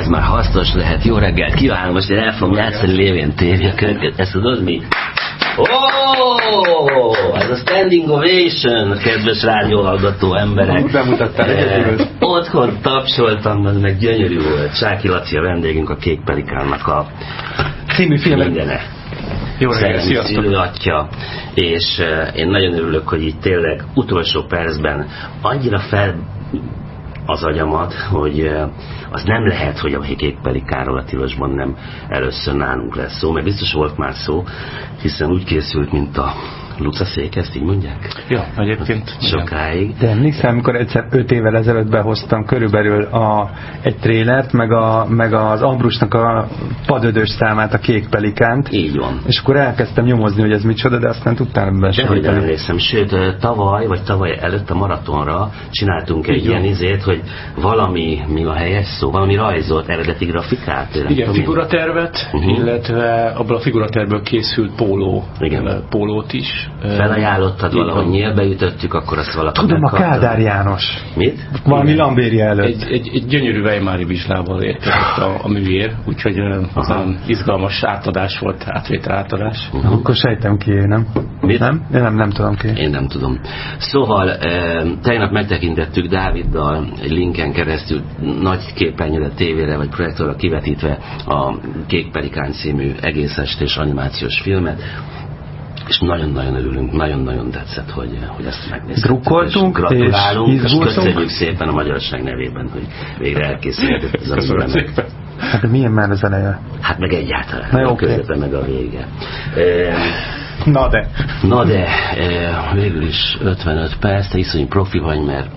ez már hasznos lehet. Jó reggelt kívánok, most én el fogom játszani lévén tévi a körket. Ezt tudod mi? Ez a standing ovation, kedves rádióhallgató emberek. Otthon tapsoltam, meg gyönyörű volt. Sáki Laci a vendégünk, a Kék Pelikánnak a című filmek. Mindene. Jó reggelt, sziasztok! Szülőatya, és én nagyon örülök, hogy így tényleg utolsó percben annyira fel az agyamat, hogy az nem lehet, hogy a Kék Pelikánról a Tilosban nem először nálunk lesz szó, mert biztos volt már szó, hiszen úgy készült, mint a Lucaszék, ezt így mondják? Ja, egyébként. Sokáig. De emlékszem, amikor egyszer 5 évvel ezelőtt behoztam körülbelül egy trélert, meg az Ambrusnak a padödös számát, a Kék Pelikánt. Így van. És akkor elkezdtem nyomozni, hogy ez micsoda, de aztán tudtam besegíteni. De hogy emlékszem, sőt, tavaly előtt a maratonra csináltunk egy ilyen izét, hogy valami, mi a helyes szó, valami rajzolt eredeti grafikát. Igen, figuratervet, illetve abból a figuratervből készült pólót is. Felajánlottad valahogy nyílbeütöttük, akkor azt valaki tudom, a Kádár János. Mit? Valami Lambéria előtt. Egy gyönyörű Weimári vizslával érkezett a művér, úgyhogy az olyan izgalmas átadás volt, átadás. Akkor sejtem ki, nem? Mit? Nem? Én nem tudom ki. Én nem tudom. Szóval tegnap megtekintettük Dáviddal egy linken keresztül nagy képernyőre, tévére vagy projektorra kivetítve a Kék Pelikán című egész estés animációs filmet. És nagyon-nagyon örülünk, nagyon-nagyon tetszett, hogy ezt megnéztük. Drukkoltunk, és gratulálunk, és izgultunk. köszönjük szépen a magyarság nevében, hogy végre elkészített ez a filmet. Hát de milyen már az eleje? Hát meg egyáltalán. Na, a közepe meg a vége. Na de, végül is 55 perc, te iszonyú profi vagy, mert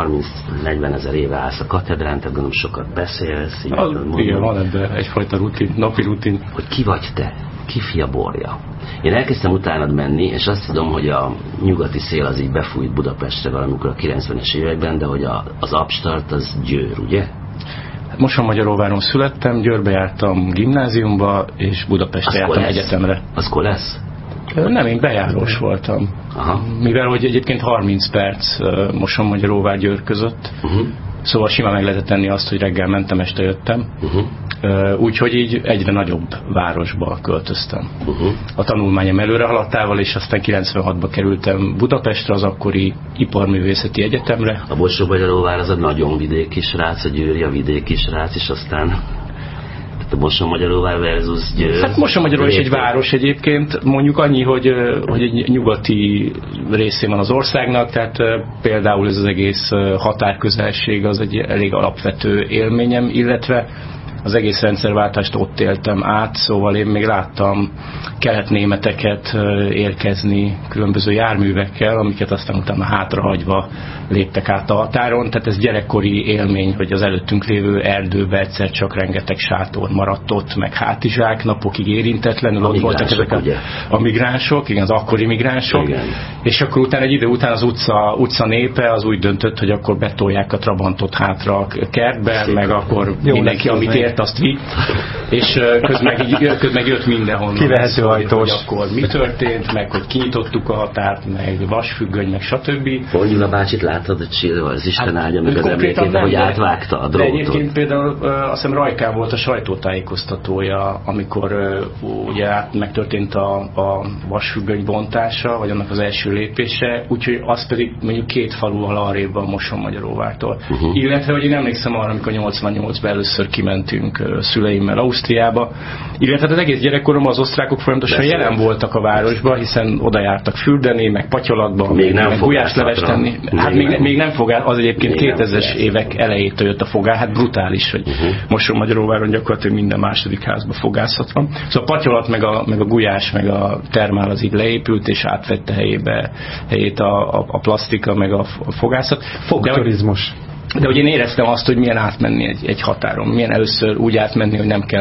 30-40 ezer éve állsz a katedrán, tehát gondolom sokat beszélsz. Igen, van ebben egyfajta rutin, napi rutin. Hogy ki vagy te? Ki fia borja? Én elkezdtem utánad menni, és azt tudom, hogy a nyugati szél az így befújt Budapestre valamikor a 90-es években, de hogy az Abstart az Győr, ugye? Mosonmagyaróváron születtem, Győrbe jártam gimnáziumba, és Budapestre jártam egyetemre. Az lesz? Nem, én bejárós voltam. Aha. Mivel, hogy egyébként 30 perc Mosonmagyaróvá Győr között, szóval simán meg lehetett tenni azt, hogy reggel mentem, este jöttem. Úgyhogy így egyre nagyobb városba költöztem. A tanulmányom előre haladtával, és aztán 96-ba kerültem Budapestre, az akkori Iparművészeti Egyetemre. A Mosonmagyaróvár az a nagyon vidéki srác, a Győri a vidéki srác, és aztán a Mosonmagyaróvár versus Győr. Hát Mosonmagyaróvár is egy város egyébként, mondjuk annyi, hogy egy nyugati részén van az országnak, tehát például ez az egész határközelség az egy elég alapvető élményem, illetve az egész rendszerváltást ott éltem át, szóval én még láttam keletnémeteket érkezni különböző járművekkel, amiket aztán utána hátrahagyva léptek át a határon, tehát ez gyerekkori élmény, hogy az előttünk lévő erdőbe egyszer csak rengeteg sátor maradt ott, meg hátizsák, napokig érintetlenül ott voltak ezek a migránsok, igen, az akkori migránsok, igen. És akkor utána egy idő után az utca népe az úgy döntött, hogy akkor betolják a Trabantot hátra a kertbe, meg akkor mindenki, amit ért, azt vitt, és közben jött mindenhonnan. Kivehető ajtós. Hogy akkor mi történt, meg hogy kinyitottuk a határt, meg vasfüggöny, meg stb. Gyula bácsit láttad, az Isten áldja meg az emlékét, hogy átvágta a drótot. Egyébként például azt hiszem Rajkán volt a sajtótájékoztatója, amikor ugye megtörtént a vasfüggöny bontása, vagy annak az első lépése, úgyhogy az pedig mondjuk 2 faluval arrébb a Mosonmagyaróvártól. Illetve, hogy én emlékszem arra, amikor 88-ban először kimentünk szüleimmel Ausztriába, illetve az egész gyerekkorom az osztrákok folyamatosan jelen voltak a városban, hiszen oda jártak fürdeni, meg patyolatba, meg gulyáslevest tenni. Hát még nem fogál, az egyébként 2000-es évek elejétől jött a fogál, hát brutális, hogy Mosonmagyaróváron gyakorlatilag minden második házban fogászat van. Szóval a patyolat, meg a gulyás, meg a termál az így leépült, és átvette helyét a plasztika, meg a fogászat. Fogturizmus. De hogy én éreztem azt, hogy milyen átmenni egy határon, milyen először úgy átmenni, hogy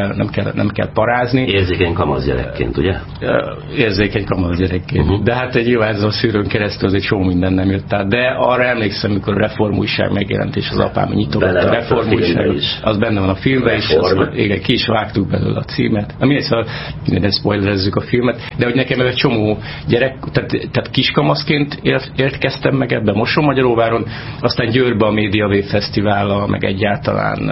nem kell parázni. Érzékeny kamasz gyerekként, ugye? Érzékeny kamasz gyerekként. De hát egy a szűrőn keresztül az egy sok minden nem jött át. De arra emlékszem, mikor a Reformújság megjelent, és az apám nyitogatta a Reformújság, az benne van a filmben is, igen, ki is vágtuk belőle a címet. Minden spoilerezzük a filmet, de hogy nekem ez egy csomó gyerek, tehát kiskamaszként érkeztem meg ebbe Mosonmagyaróváron, aztán Győrbe a média MediaWave Fesztivállal, meg egyáltalán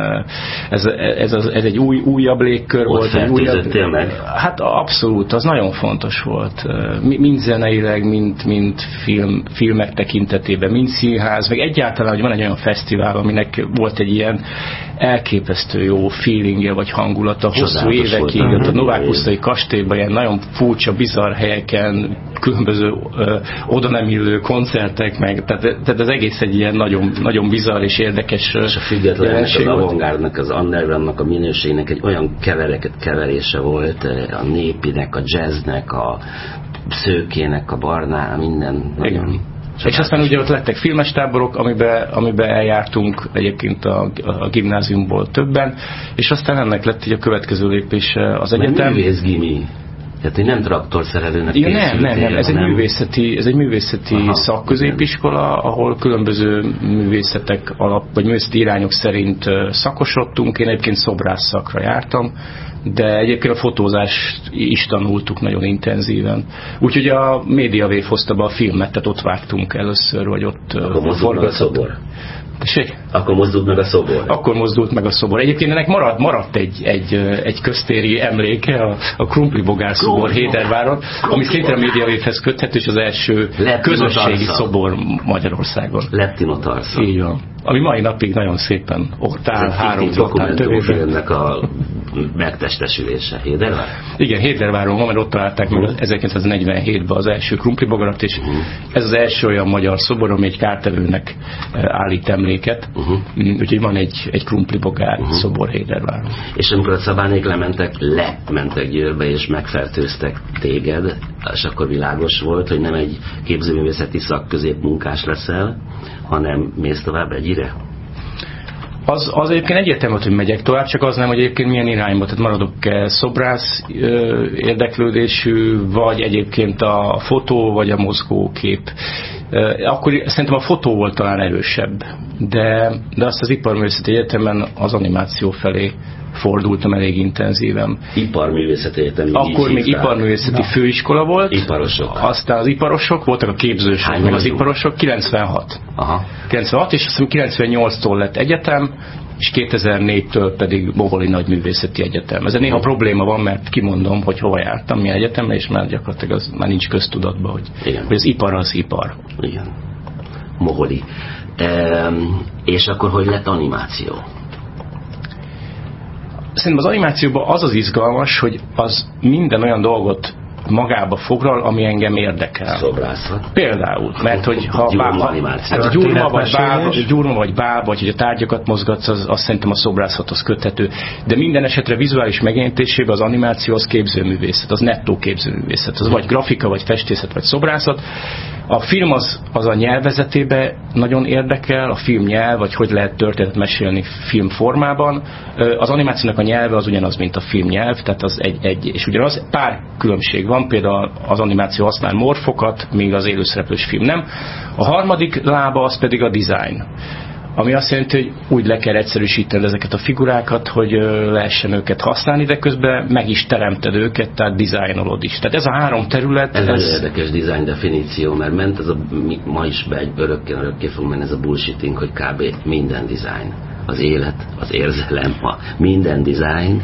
ez egy újabb légkör volt. Fertőzöttél meg? Hát abszolút, az nagyon fontos volt. Mind zeneileg, mind filmek tekintetében, mind színház, meg egyáltalán, hogy van egy olyan fesztivál, aminek volt egy ilyen elképesztő jó feelingje vagy hangulata hosszú évekig, a Novák Pusztai kastélyban ilyen nagyon furcsa, bizarr helyeken, különböző oda nem illő koncertek, meg, tehát az egész egy ilyen nagyon, nagyon bizarr és érdekes és a függetlennek, az avantgárdnak, az undergroundnak a minőségnek egy olyan keverése volt, a népinek, a jazznek, a szőkének, a barná, minden nagyon. És aztán ugye ott lettek filmes táborok, amiben eljártunk egyébként a gimnáziumból többen, és aztán ennek lett így a következő lépés az egyetem. Művészgimi. Tehát, hogy nem traktorszerelőnek nem. Ez egy művészeti szakközépiskola, ahol különböző művészetek vagy művészeti irányok szerint szakosodtunk. Én egyébként szobrász szakra jártam, de egyébként a fotózást is tanultuk nagyon intenzíven. Úgyhogy a MediaWave hozta be a filmet, tehát ott vágtunk először, vagy ott forgattunk. Tessék? Akkor mozdult meg a szobor. Akkor mozdult meg a szobor. Egyébként ennek maradt egy köztéri emléke, a Krumplibogár szobor Héderváron, ami szintén a MediaWave-hez köthető, és az első közösségi szobor Magyarországon. Leptinotarsza. Így van. Ami mai napig nagyon szépen ott áll, 3 dokumentumfilmnek a megtestesülése. Hédervár? Igen, Héderváron van, mert ott találták meg 1947-ben az első krumplibogarat, és ez az első olyan magyar szobor, ami egy kártevőnek állít emléket. Úgyhogy van egy krumplibogár szobor Héderváron. És amikor a Szabánék lementek Győrbe, és megfertőztek téged, és akkor világos volt, hogy nem egy képzőművészeti szakközépmunkás leszel, hanem mész tovább egyire? Az egyébként egyértelmű, hogy megyek tovább, csak az nem, hogy egyébként milyen irányba, tehát maradok-e szobrász érdeklődésű, vagy egyébként a fotó, vagy a mozgókép. Akkor szerintem a fotó volt talán erősebb, de azt az Iparművészeti Egyetemen az animáció felé fordultam elég intenzíven. Iparművészeti Egyetem. Akkor még iparművészeti főiskola volt. Iparosok. Aztán az iparosok, voltak a képzősök, meg az iparosok, 96. 96, és azt hiszem 98-tól lett egyetem, és 2004-től pedig Boholi Nagyművészeti Egyetem. Ezzel néha probléma van, mert kimondom, hogy hova jártam, milyen egyetemre, és már gyakorlatilag már nincs köztudatban, hogy az ipar az ipar. Igen. Boholi. És akkor hogy lett animáció? Szerintem az animációban az az izgalmas, hogy az minden olyan dolgot magába foglal, ami engem érdekel. Szobrászat. Például, mert hogy ha a gyurma vagy báb, vagy hogy a tárgyakat mozgatsz, az szerintem a szobrászathoz köthető. De minden esetre vizuális megjelentésében az animáció az képzőművészet, az nettó képzőművészet. Az vagy grafika, vagy festészet, vagy szobrászat. A film az a nyelvezetében nagyon érdekel, a film nyelv, vagy hogy lehet történetet mesélni filmformában. Az animációnak a nyelve az ugyanaz, mint a film nyelv, tehát az és ugyanaz pár különbség van, például az animáció használ morfokat, míg az élőszereplős film nem. A harmadik lába az pedig a design. Ami azt jelenti, hogy úgy le kell egyszerűsíteni ezeket a figurákat, hogy lehessen őket használni, de közben meg is teremted őket, tehát dizájnolod is. Tehát ez a 3 terület... Ez egy érdekes design definíció, mert ment ez ma is be egy örökké fog menni ez a bullshitting, hogy kb. Minden design. Az élet, az érzelem, minden design,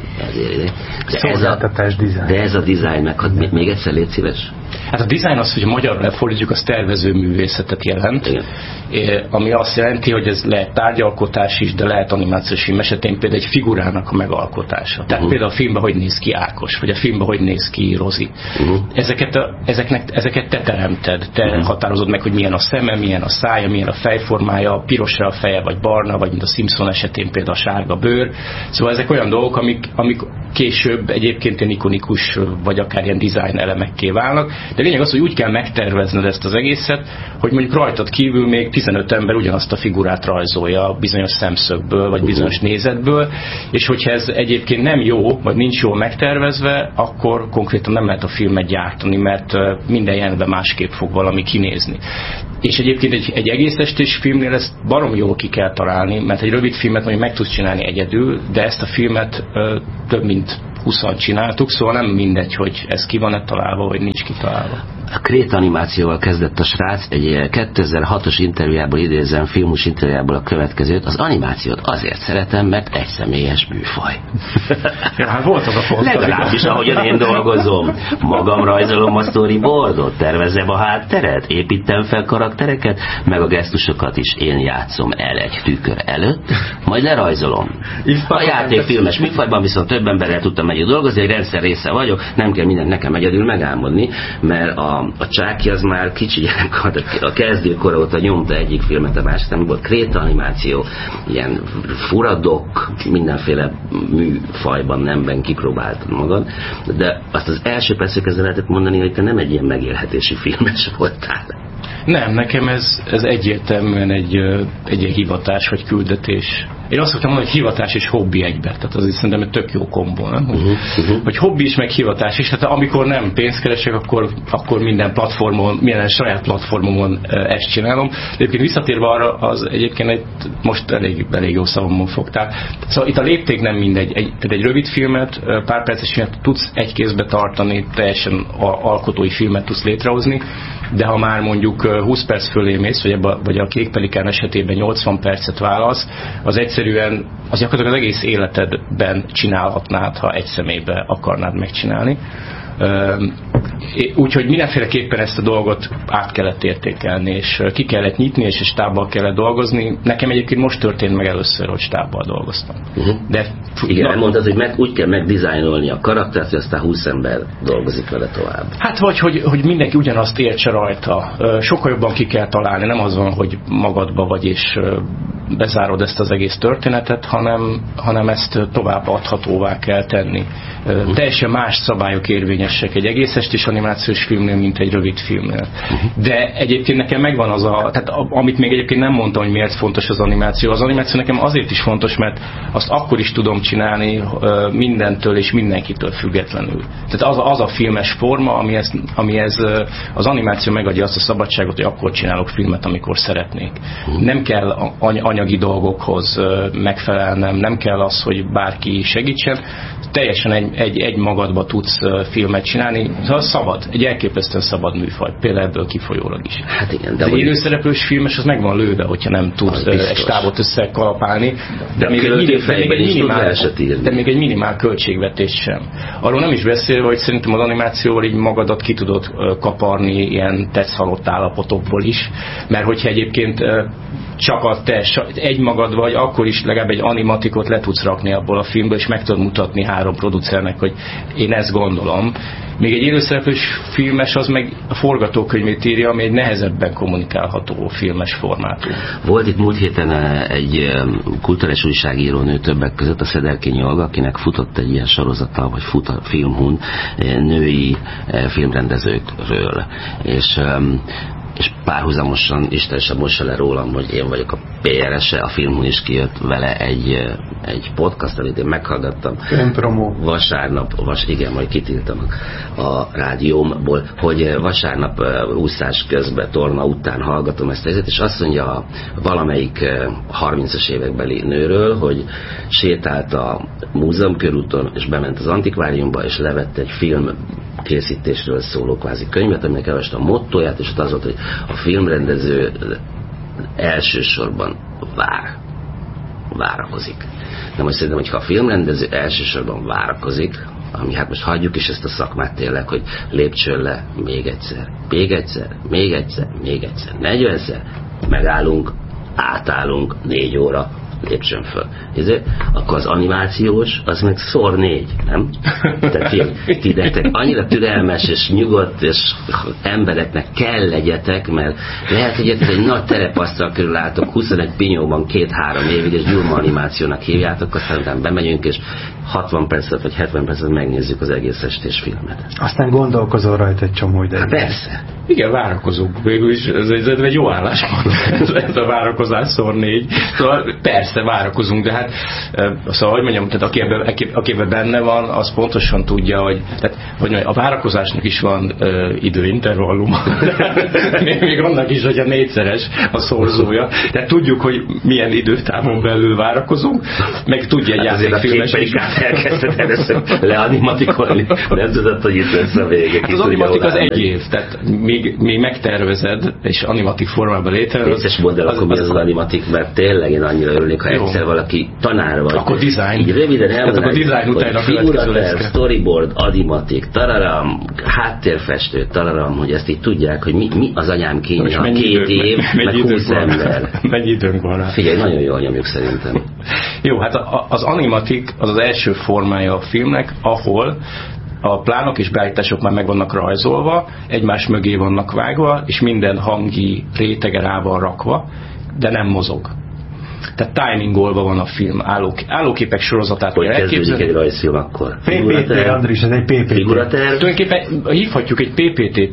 de ez a design, meg még egyszer légy szíves. Hát a design az, hogy magyarul lefordítjuk, az tervező művészetet jelent, ami azt jelenti, hogy ez lehet tárgyalkotás is, de lehet animációs film esetén például egy figurának a megalkotása. Tehát például a filmben hogy néz ki Ákos, vagy a filmben hogy néz ki Rozi. Ezeket te teremted, te határozod meg, hogy milyen a szeme, milyen a szája, milyen a fejformája, pirosra a feje, vagy barna, vagy mint a Simpson esetén például a sárga bőr. Szóval ezek olyan dolgok, amik később egyébként ilyen ikonikus, vagy akár ilyen design elemekké válnak. De lényeg az, hogy úgy kell megtervezned ezt az egészet, hogy mondjuk rajtad kívül még 15 ember ugyanazt a figurát rajzolja bizonyos szemszögből, vagy bizonyos nézetből, és hogyha ez egyébként nem jó, vagy nincs jól megtervezve, akkor konkrétan nem lehet a filmet gyártani, mert minden jelenetben másképp fog valami kinézni. És egyébként egy egész estés filmnél ezt barom jól ki kell találni, mert egy rövid filmet mondjuk meg tudsz csinálni egyedül, de ezt a filmet több mint 20-an csináltuk, szóval nem mindegy, hogy ez ki van-e találva, vagy nincs kitalálva. A Kréta animációval kezdett a srác, egy 2006-os interjújából idézem, filmus interjújából a következőt: az animációt azért szeretem, mert egyszemélyes műfaj. Ja, hát volt az a pont. Legalábbis ahogyan én dolgozom. Magam rajzolom a storyboardot, tervezem a hátteret, építem fel karaktereket, meg a gesztusokat is én játszom el egy tükör előtt, majd lerajzolom. A játékfilmes műfajban viszont több emberrel tudtam együtt dolgozni, egy rendszer része vagyok, nem kell mindent nekem egyedül megálmodni, mert a Csáki az már kicsi gyerek, a kezdőkor óta nyomta egyik filmet a másik, nem volt Kréta animáció, ilyen furadok, mindenféle műfajban, nemben kipróbáltad magad, de azt az első percig kezdve lehetett mondani, hogy te nem egy ilyen megélhetési filmes voltál. Nem, nekem ez egyértelműen egy hivatás vagy küldetés. Én azt szoktam mondani, hogy hivatás és hobbi egybe. Tehát az is szerintem egy tök jó kombó, nem? Hogy hobbi is, meg hivatás is. Hát amikor nem pénzt keresek, akkor minden platformon, minden saját platformomon ezt csinálom. Egyébként visszatérve arra, az egyébként most elég jó szavamon fogtál. Szóval itt a lépték nem mindegy. Egy rövid filmet, pár perces filmet tudsz egy kézbe tartani, teljesen alkotói filmet tudsz létrehozni, de ha már mondjuk 20 perc fölé mész, vagy a Kék Pelikán esetében 80 percet válasz, az egyszerűen, az gyakorlatilag az egész életedben csinálhatnád, ha egy személybe akarnád megcsinálni. Úgyhogy mindenféleképpen ezt a dolgot át kellett értékelni, és ki kellett nyitni, és stábbal kellett dolgozni. Nekem egyébként most történt meg először, hogy stábbal dolgoztam. De igen, mondtad, hogy úgy kell megdizájnolni a karaktert, hogy aztán 20 ember dolgozik vele tovább. Hát vagy, hogy mindenki ugyanazt értse rajta. Sokkal jobban ki kell találni. Nem az van, hogy magadba vagy, és bezárod ezt az egész történetet, hanem ezt tovább adhatóvá kell tenni. Teljesen más szabályok érvényesek egy egész estés animációs filmnél, mint egy rövid filmnél. De egyébként nekem megvan tehát amit még egyébként nem mondtam, hogy miért fontos az animáció. Az animáció nekem azért is fontos, mert azt akkor is tudom csinálni mindentől és mindenkitől függetlenül. Tehát az a filmes forma, amihez az animáció megadja azt a szabadságot, hogy akkor csinálok filmet, amikor szeretnék. Nem kell anyagi dolgokhoz megfelelnem, nem kell az, hogy bárki segítsen. Teljesen egy magadba tudsz filmet csinálni, szóval szabad, egy elképesztően szabad műfaj, például ebből kifolyólag is. Hát igen, de egy élőszereplős filmes, az meg van lőve, hogyha nem tud egy stábot összekalapálni, de még egy minimál költségvetés sem. Arról nem is beszélve, hogy szerintem az animációval így magadat ki tudod kaparni ilyen tetszhalott állapotokból is, mert hogyha egyébként csak te egymagad vagy, akkor is legalább egy animatikot le tudsz rakni abból a filmből, és meg tudod mutatni 3 producernek, hogy én ezt gondolom. Még egy élőszereplős filmes az meg a forgatókönyvét írja, ami egy nehezebben kommunikálható filmes formátum. Volt itt múlt héten egy kulturális újságírónő többek között, a Szederkényi Olga, akinek futott egy ilyen sorozata, vagy fut a Filmhun női filmrendezőkről. És párhuzamosan, Isten sem mossa le rólam, hogy én vagyok a PRS-e, a Filmhun is kijött vele egy podcast, amit én meghallgattam. Önpromó. Vasárnap, igen, majd kitiltanak a rádiómból, hogy vasárnap úszás közben, torna után hallgatom ezt a helyzetet, és azt mondja valamelyik 30-as évekbeli nőről, hogy sétált a múzeum körúton, és bement az antikváriumba, és levett egy film készítésről szóló kvázi könyvet, aminek elolvasta a mottóját, és ott az volt, hogy a filmrendező elsősorban várakozik. De most szerintem, hogyha a filmrendező elsősorban várakozik, ami hát most hagyjuk is ezt a szakmát tényleg, hogy lépcsőn le még egyszer, 40-szer, megállunk, átállunk 4 óra, lépcsőn föl. Akkor az animációs, az meg szor 4, nem? Tehát ti annyira türelmes és nyugodt és embereknek kell legyetek, mert lehet, hogy egy nagy terepasztal körül álltok 21 pinyóban 2-3 évig, és Gyurma animációnak hívjátok, aztán bemegyünk, és 60 percet vagy 70 percet megnézzük az egész estés filmet. Aztán gondolkozol rajta egy csomó ideig. Hát persze. Igen, várakozunk. Végül is ez egy jó álláspont. Ez a várakozás szor 4. Szóval persze várakozunk, de hát szóval, hogy mondjam, tehát aki ebben benne van, az pontosan tudja, hogy a várakozásnak is van időintervallum. még annak is, hogy a 4-szeres a szorzója. Tehát tudjuk, hogy milyen időtávon belül várakozunk, meg tudja egy játékfilmes elkezdted először leanimatikolni, nem tudod, hogy itt lesz a vége. Hát az animatik az egy év, tehát még megtervezed, és animatik formában létrehozod. Vicces mondd el, akkor mi az animatik, mert tényleg én annyira örülnék, ha egyszer valaki tanár vagy. Akkor design. Így röviden elmondanak, hogy figuraterv, storyboard, animatik, tararam, háttérfestő, tararam, hogy ezt így tudják, hogy mi az anyám kínja, 2 év, meg 20 ember. Mennyi időnk van rá? Figyelj, nagyon jól nyomjuk szerintem. Jó, hát az animatik az első formája a filmnek, ahol a plánok és beállítások már meg vannak rajzolva, egymás mögé vannak vágva, és minden hangi rétege rá van rakva, de nem mozog. Tehát timingolva van a film, állóképek sorozatát. Hogy kezdődik egy rajzfilm akkor? PPT, Andris, ez egy PPT. Figuraterv. Tulajdonképpen hívhatjuk egy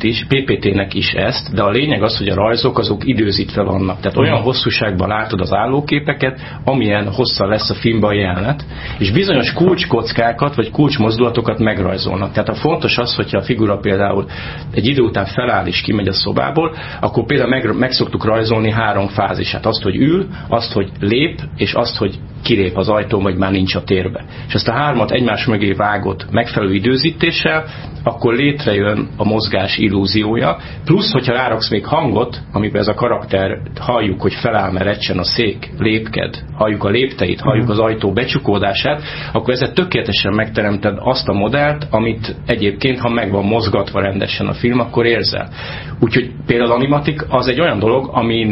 PPT-nek is ezt, de a lényeg az, hogy a rajzok azok időzítve vannak. Tehát olyan hosszúságban látod az állóképeket, amilyen hosszan lesz a filmben a jelenet, és bizonyos kulcskockákat vagy kulcsmozdulatokat megrajzolnak. Tehát a fontos az, hogyha a figura például egy idő után feláll és kimegy a szobából, akkor például meg szoktuk rajzolni 3 fázisát. Azt, hogy ül, azt, hogy lép, és azt, hogy kilép az ajtón, vagy már nincs a térbe. És ezt a 3 egymás mögé vágott megfelelő időzítéssel, akkor létrejön a mozgás illúziója. Plusz, hogyha ráraksz még hangot, amiben ez a karakter halljuk, hogy feláll, mert recsen a szék, lépked, halljuk a lépteit, halljuk az ajtó becsukódását, akkor ezzel tökéletesen megteremted azt a modellt, amit egyébként, ha meg van mozgatva rendesen a film, akkor érzel. Úgyhogy például animatik az egy olyan dolog,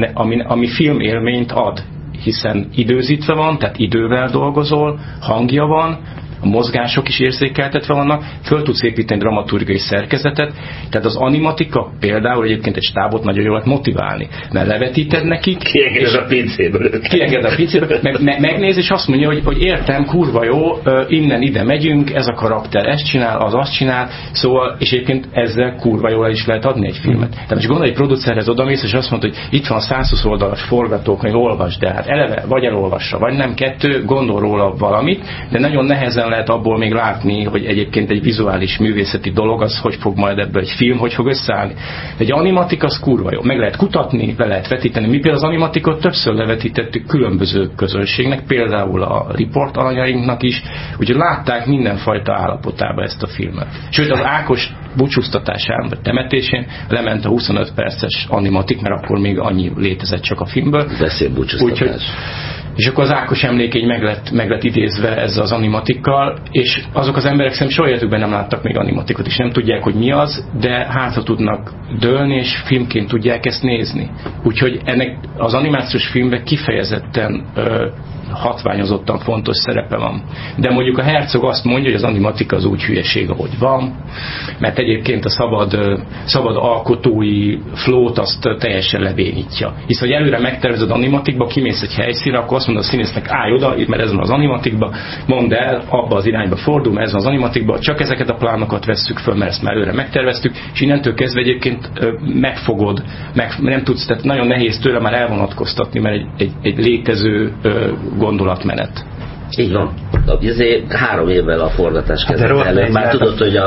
ami filmélményt ad, hiszen időzítve van, tehát idővel dolgozol, hangja van, a mozgások is érzékeltetve vannak, föl tudsz építeni dramaturgiai szerkezetet, tehát az animatika például egyébként egy stábot nagyon jól lehet motiválni, mert levetíted nekik, kiengeded a pincéből. Kiengeded a pincéből, megnéz és azt mondja, hogy értem, kurva jó, innen ide megyünk, ez a karakter ezt csinál, az azt csinál, szóval, és egyébként ezzel kurva jól is lehet adni egy filmet. Tehát most gondolj, egy producerhez odamész, és azt mondod, hogy itt van 120 oldalas forgatókönyv, olvasd, de hát eleve vagy elolvassa, vagy nem, 2, gondol róla valamit, de nagyon nehezen lehet abból még látni, hogy egyébként egy vizuális művészeti dolog, az hogy fog majd ebből egy film, hogy fog összeállni. Egy animatik az kurva jó. Meg lehet kutatni, le lehet vetíteni. Mi például az animatikot többször levetítettük különböző közönségnek, például a riport alanyainknak is, úgyhogy látták mindenfajta állapotába ezt a filmet. Sőt, az Ákos búcsúztatásán, vagy temetésén lement a 25 perces animatik, mert akkor még annyi létezett csak a filmből. Beszélbúcsúztatás. És akkor az Ákos emlékény meg lett idézve ezzel az animatikkal, és azok az emberek szerintem soha életükben nem láttak még animatikot, és nem tudják, hogy mi az, de hátra tudnak dőlni, és filmként tudják ezt nézni. Úgyhogy ennek az animációs filmben kifejezetten hatványozottan fontos szerepe van. De mondjuk a Herzog azt mondja, hogy az animatika az úgy hülyeség, ahogy van, mert egyébként a szabad alkotói flót azt teljesen lebénítja. Hisz, hogy előre megtervezed animatikba, kimész egy helyszínre, akkor azt mondod a színésznek, állj oda, mert ez van az animatikba, mondd el, abba az irányba fordul, mert ez van az animatikba, csak ezeket a plánokat vesszük föl, mert ezt már előre megterveztük, és innentől kezdve egyébként megfogod, nem tudsz, tehát nagyon nehéz tőle már elvonatkoztatni, mert egy létező gondolatmenet. Így van. Azért 3 évvel a forgatás kezdet előtt már tudod, hogy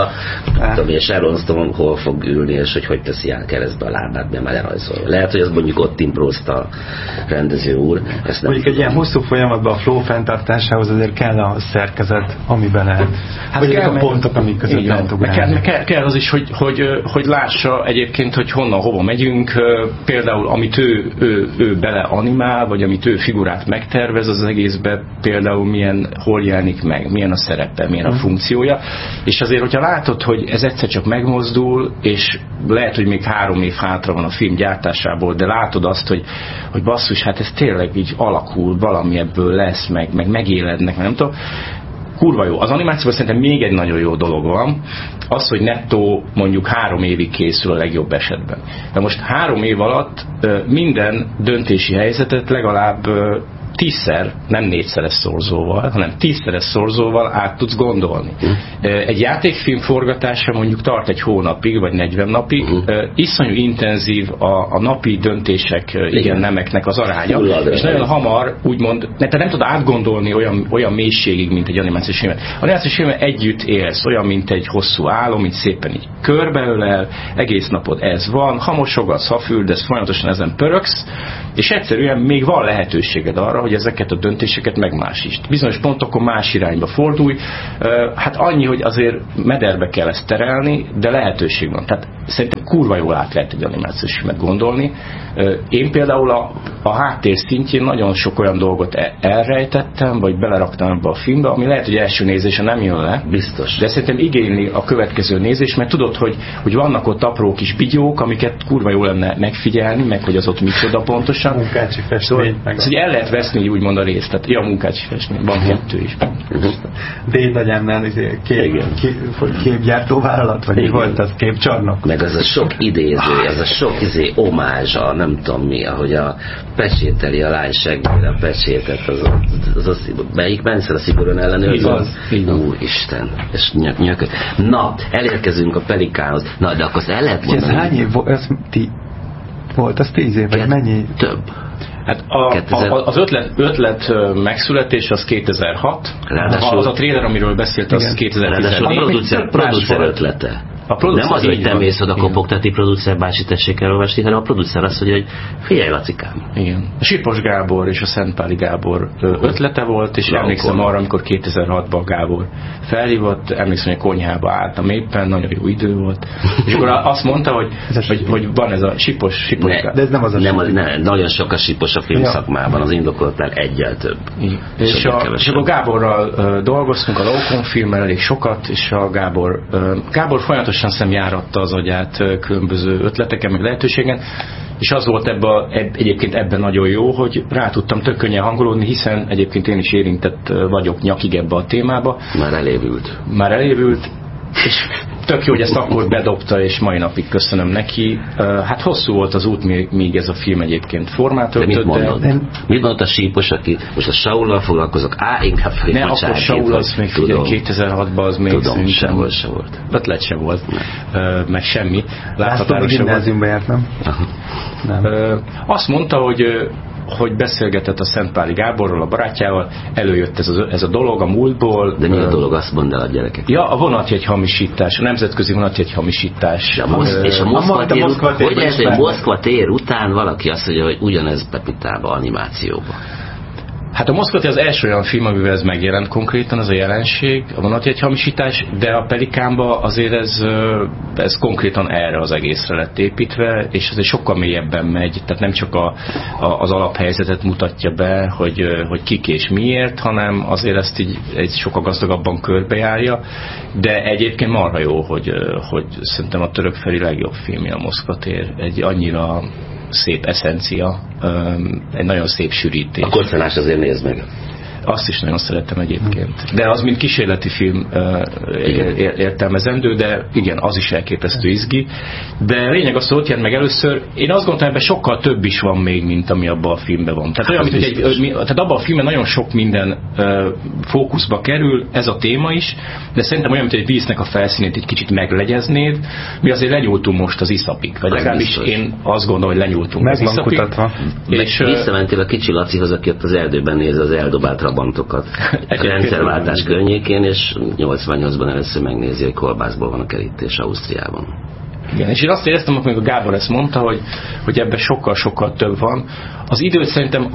a Sharon Stone hol fog ülni, és hogy teszi át keresztbe a lábát, mert már lerajzolja. Lehet, hogy az mondjuk ott imprózta a rendező úr. Mondjuk egy ilyen hosszú folyamatban a flow fenntartásához azért kell a szerkezet, amiben lehet. Hát vagy a pontok, amik között lehet ugrálni. Kell az is, hogy lássa egyébként, hogy honnan, hova megyünk. Például, amit ő bele animál, vagy amit ő figurát megtervez az egészbe, például hol jelenik meg, milyen a szerepe, milyen a funkciója, és azért, hogyha látod, hogy ez egyszer csak megmozdul, és lehet, hogy még 3 év hátra van a film gyártásából, de látod azt, hogy basszus, hát ez tényleg így alakul, valami ebből lesz, meg megélednek, nem tudom, kurva jó. Az animációban szerintem még egy nagyon jó dolog van, az, hogy nettó mondjuk 3 évig készül a legjobb esetben. De most 3 év alatt minden döntési helyzetet legalább 10-szer, nem 4-szeres szorzóval, hanem 10-szeres szorzóval át tudsz gondolni. Egy játékfilm forgatása mondjuk tart egy hónapig, vagy 40 napig, iszonyú intenzív a napi döntések, nemeknek az aránya, és nagyon hamar úgymond, te nem tudod átgondolni olyan mélységig, mint egy animációs filmet. Animációs filmet együtt élsz, olyan, mint egy hosszú álom, mint szépen így körbeölel, egész napod ez van, ha mosogatsz, ha fürdesz, folyamatosan ezen pöröksz, és egyszerűen még van lehetőséged arra, hogy ezeket a döntéseket megmásítsd. Bizonyos pontokon más irányba fordulj. Hát annyi, hogy azért mederbe kell ezt terelni, de lehetőség van. Tehát szerintem kurva jól át lehet egy animációs filmet gondolni. Én például a háttér szintjén nagyon sok olyan dolgot elrejtettem, vagy beleraktam ebbe a filmbe, ami lehet, hogy első nézésen nem jön le. Biztos. De szerintem igényli a következő nézés, mert tudod, hogy vannak ott apró kis bigyók, amiket kurva jól lenne megfigyelni, meg hogy az ott micsoda pontosan. Munkácsi festmény. Szóval el lehet veszni így úgymond a részt. Tehát, ja, munkácsi festmény. Van kettő is. Dédagyámnál képgyártó vállalat, vagy mi volt az, képcsarnok. Meg az a sok idéző, az a sok omázsa, nem tudom mi, ahogy a pecsételi a lány seggére a pecsétet, az melyik Benszer a szigorúan ellenőrző? Úristen, és nyökök. Na, elérkezünk a Pelikánhoz. Na, de akkor el lehet mondani. Ez hány év volt? Az 10 év, vagy mennyi? Több. Hát az ötlet megszületés az 2006. Ráadásul az a trailer, amiről beszélt, az 2014. A producer ötlete. Nem az, hogy te mész oda kopogtati producer bácsi, tessék elolvasni, hanem a producer azt mondja, hogy figyelj, Lacikám. Igen. A Sipos Gábor és a Szentpáli Gábor ötlete volt, és emlékszem arra, amikor 2006-ban Gábor felhívott, emlékszem, hogy a konyhába álltam éppen, nagyon jó idő volt, és akkor azt mondta, hogy van ez a Sipos Gábor. De ez nem az a nagyon sok a Sipos a filmszakmában, az indokoltál egyel több. És akkor Gáborral dolgoztunk a Laukon filmmel elég sokat, és a Gábor folyamatosan szemjáratta az agyát különböző ötleteken, meg lehetőségen, és az volt egyébként ebben nagyon jó, hogy rá tudtam tök könnyen hangolódni, hiszen egyébként én is érintett vagyok nyakig ebbe a témába. Már elévült, és tök jó, hogy ezt akkor bedobta, és mai napig köszönöm neki. Hát hosszú volt az út, míg ez a film egyébként formát öltött. Mit mondott a Sípos, aki most a Saullal foglalkozok? Inkább ne, akkor Saul az még 2006-ban az még tudom, sehol se volt. Ötlet se volt. Meg semmi. Láthatóan a gimnáziumba járt, nem? Azt mondta, hogy beszélgetett a Szentpáli Gáborról, a barátjával, előjött ez a dolog a múltból. De mi a dolog, azt mondd el a gyerekek. Ja, a vonatjegy hamisítás, a nemzetközi vonatjegy hamisítás. És a Moszkva tér után valaki azt mondja, hogy ugyanez Pepitába, animációba. Hát a Moszkva tér az első olyan film, amivel ez megjelent konkrétan, az a jelenség, a vonatjegyhamisítás, de a Pelikánba azért ez konkrétan erre az egészre lett építve, és azért sokkal mélyebben megy, tehát nem csak az alaphelyzetet mutatja be, hogy kik és miért, hanem azért ezt így sokkal gazdagabban körbejárja, de egyébként marha jó, hogy szerintem a török feli legjobb filmje a Moszkva tér, egy annyira szép eszencia, egy nagyon szép sűrítés. A Koccanás azért nézd meg. Azt is nagyon szeretem egyébként. De az, mint kísérleti film értelmezendő, de igen, az is elképesztő izgi. De lényeg az, hogy ott jelent meg először. Én azt gondolom, ebben sokkal több is van még, mint ami abban a filmben van. Tehát, olyan, tehát abban a filmben nagyon sok minden fókuszba kerül, ez a téma is, de szerintem olyan, mint egy víznek a felszínét egy kicsit meglegeznéd. Mi azért lenyúltunk most az iszapig. Vagy legalábbis én azt gondolom, hogy lenyúltunk az iszapig. És visszamentél a kicsi Lacihoz, aki ott az erdőben nézi az eldobált rabantokat a rendszerváltás környékén, és 88-ban először megnézi, hogy kolbászból van a kerítés Ausztriában. Igen, és én azt éreztem, amikor Gábor ezt mondta, hogy ebben sokkal-sokkal több van. Az időt szerintem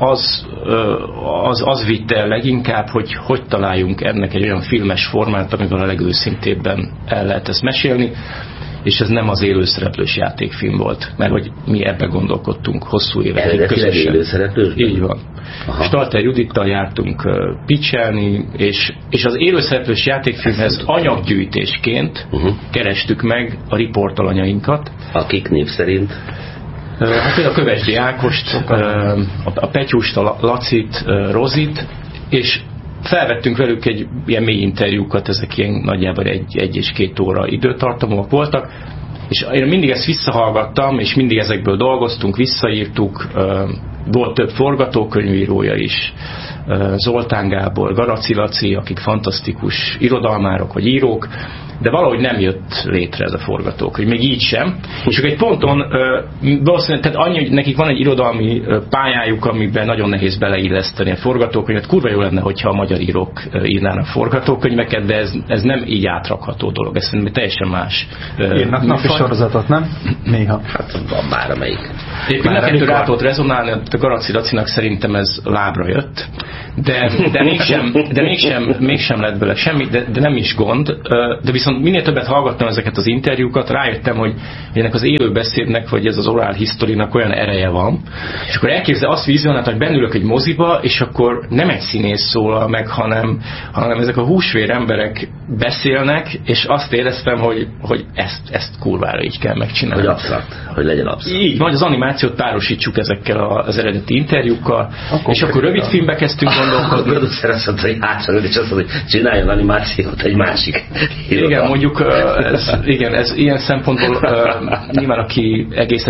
az vitte el leginkább, hogy találjunk ennek egy olyan filmes formát, amivel a legőszintébben el lehet ezt mesélni, és ez nem az élőszereplős játékfilm volt, mert hogy mi ebben gondolkodtunk hosszú évekig közösen. Élőszereplős? Így van. Stalter Judittal jártunk pitchelni, és az élőszereplős játékfilmhez anyaggyűjtésként kerestük meg a riportalanyainkat. Akik név szerint? Hát például a Kövesdi Ákost, a Petyust, a Lacit, Rozit, és felvettünk velük egy ilyen mély interjúkat, ezek ilyen nagyjából 1 és 2 óra időtartamok voltak, és én mindig ezt visszahallgattam, és mindig ezekből dolgoztunk, visszaírtuk, volt több forgatókönyvírója is, Zoltán Gábor, Garaci Laci, akik fantasztikus irodalmárok vagy írók, de valahogy nem jött létre ez a forgatókönyv, még így sem. És egy ponton valószínűleg, tehát annyi, hogy nekik van egy irodalmi pályájuk, amiben nagyon nehéz beleilleszteni a forgatókönyvet. Kurva jó lenne, hogyha a magyar írók írnának forgatókönyveket, de ez nem így átrakható dolog. Ez szerintem teljesen más. Írnak napi sorozatot, nem? Néha. Hát van már amelyik. Mindenkettő rá tudott rezonálni, a Garaci Lacinak szerintem ez lábra jött, de mégsem lett bele semmi, de nem is gond. De viszont minél többet hallgattam ezeket az interjúkat, rájöttem, hogy ennek az élő beszédnek, vagy ez az oral historynak olyan ereje van, és akkor elképzel azt vizionálta, hogy bennülök egy moziba, és akkor nem egy színész szólal meg, hanem ezek a húsvér emberek beszélnek, és azt éreztem, hogy ezt kurvára így kell megcsinálni. Hogy absztrakt, hogy legyen absztrakt. Így, majd az animációt párosítsuk ezekkel az eredeti interjúkkal, és akkor rövid filmbe kezdtünk gondolkodni. A producer azt mondta, hogy hátralőd, és azt mondta, hogy csináljon animációt egy másik híróval. Igen, mondjuk, ez ilyen szempontból nyilván aki egész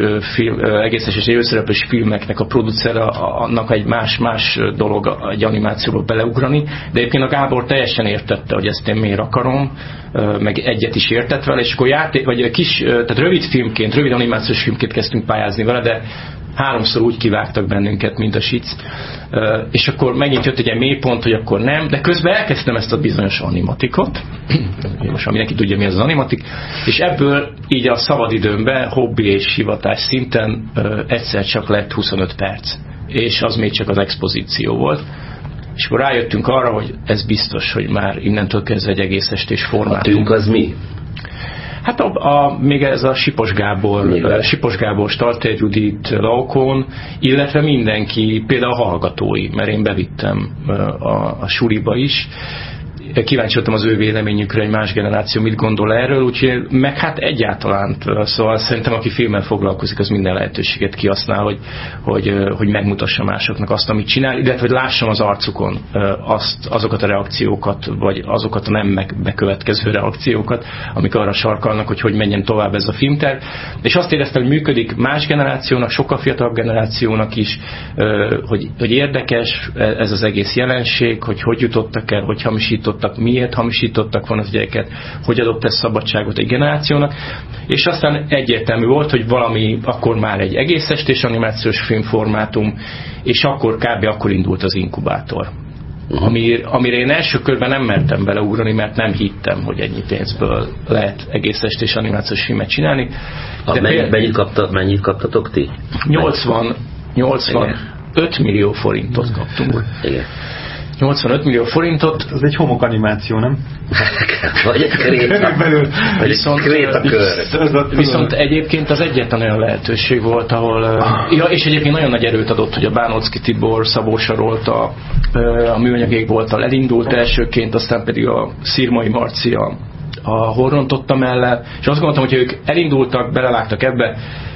estés élőszereplős filmeknek a producer, annak egy más dolog egy animációba beleugrani, de egyébként a Gábor teljesen értette, hogy ezt én miért akarom, meg egyet is értett vele, és akkor tehát rövid filmként, rövid animációs filmként kezdtünk pályázni vele, de 3-szor úgy kivágtak bennünket, mint a sic. És akkor megint jött egy ilyen mélypont, hogy akkor nem, de közben elkezdtem ezt a bizonyos animatikot, most mindenki tudja, mi az animatik, és ebből így a szabadidőmben, hobbi és hivatás szinten egyszer csak lett 25 perc. És az még csak az expozíció volt. És akkor rájöttünk arra, hogy ez biztos, hogy már innentől kezdve egy egész estés formátum. A tünk az mi? Hát még ez a Sipos Gábor, Stalter Judit, Laukon, illetve mindenki, például a hallgatói, mert én bevittem a suliba is. Kíváncsi voltam az ő véleményükre, egy más generáció mit gondol erről, úgyhogy meg hát egyáltalán, szóval szerintem aki filmmel foglalkozik, az minden lehetőséget kihasznál, hogy megmutassa másoknak azt, amit csinál, illetve hogy lássam az arcukon azokat a reakciókat, vagy azokat a nem bekövetkező reakciókat, amik arra sarkalnak, hogy menjen tovább ez a filmterv. És azt éreztem, hogy működik más generációnak, sokkal fiatalabb generációnak is, hogy érdekes ez az egész jelenség, hogy jutottak el, hogy hamisítottak, miért hamisítottak volna az gyereket, hogy adott ez szabadságot egy generációnak, és aztán egyértelmű volt, hogy valami akkor már egy egész estés animációs filmformátum, és akkor indult az inkubátor. Amire én első körben nem mertem beleugrani, mert nem hittem, hogy ennyi pénzből lehet egész estés animációs filmet csinálni. Mennyit kaptatok ti? 85 millió forintot kaptunk. Igen. 85 millió forintot. Ez egy homokanimáció, nem? Vagy egy krétakör. Viszont egyébként az egyetlen olyan lehetőség volt, ahol... és egyébként nagyon nagy erőt adott, hogy a Bánocki Tibor, Szabó Sarolt, a műanyag égbolttal elindult elsőként, aztán pedig a Szirmai Marci a Horrontotta mellett, és azt gondoltam, hogy ők elindultak, belevágtak ebbe,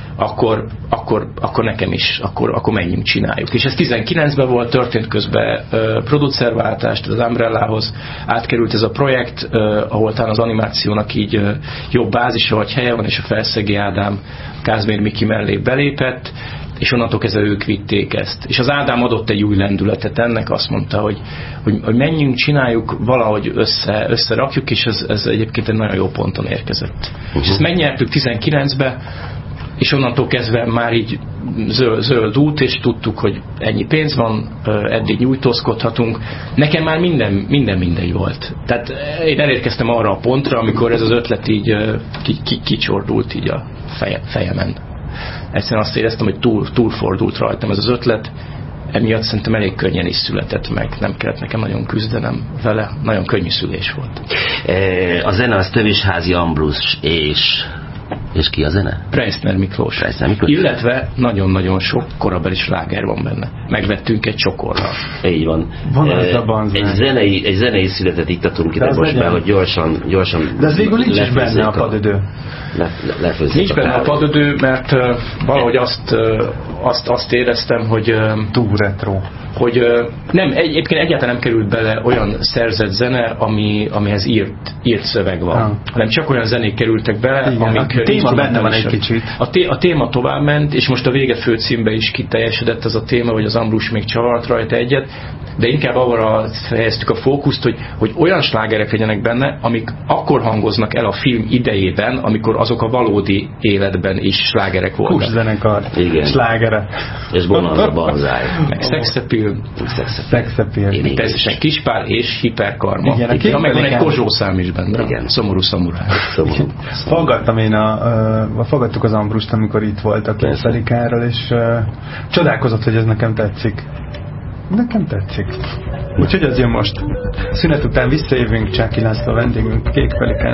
akkor nekem is, akkor menjünk, csináljuk. És ez 19-ben volt, történt közben producerváltás, tehát az Umbrellához átkerült ez a projekt, ahol talán az animációnak így jobb bázisa vagy helye van, és a Felszegi Ádám Kázmér Miki mellé belépett, és onnantól kezdve ők vitték ezt. És az Ádám adott egy új lendületet ennek, azt mondta, hogy menjünk, csináljuk, valahogy összerakjuk, és ez egyébként egy nagyon jó ponton érkezett. És ezt megnyertük 19-ben, és onnantól kezdve már így zöld út, és tudtuk, hogy ennyi pénz van, eddig nyújtózkodhatunk. Nekem már minden volt. Tehát én elérkeztem arra a pontra, amikor ez az ötlet így kicsordult így a fejemen. Egyszerűen azt éreztem, hogy túlfordult rajtam ez az ötlet, emiatt szerintem elég könnyen is született meg, nem kellett nekem nagyon küzdenem vele, nagyon könnyű szülés volt. A zene az Tövisházi Ambrus és ki a zene? Preissner Miklós. Illetve nagyon-nagyon sok korabeli sláger van benne. Megvettünk egy csokorral. Így van. Egy zenei született iktatunk ide most be, hogy gyorsan de ez végül nincs is benne a padödő. Nincs benne a padödő, mert valahogy azt éreztem, hogy túl retro. Hogy nem, egyébként egyáltalán nem került bele olyan szerzett zene, amihez írt szöveg van. Hanem csak olyan zenék kerültek bele, igen, amik... A téma benne van egy kicsit. A téma továbbment, és most a vége főcímbe is kiteljesedett ez a téma, hogy az Ambrus még csavart rajta egyet, de inkább arra helyeztük a fókuszt, hogy olyan slágerek legyenek benne, amik akkor hangoznak el a film idejében, amikor azok a valódi életben is slágerek voltak. Húszenekar, slágere. És Bonanza Banzáj. Meg Szexapil. Természetesen Kispál és Hiperkarma. Igen, meg van egy Kozsó szám is benne. Igen. Szomorú szamuráj. Hallgattam én a fogadtuk az Ambrust, amikor itt volt a Kékpelikáról, és csodálkozott, hogy ez nekem tetszik. Nekem tetszik. Úgyhogy az jön most. Szünet után visszajövünk, Csáki László vendégünk, Kékpelikán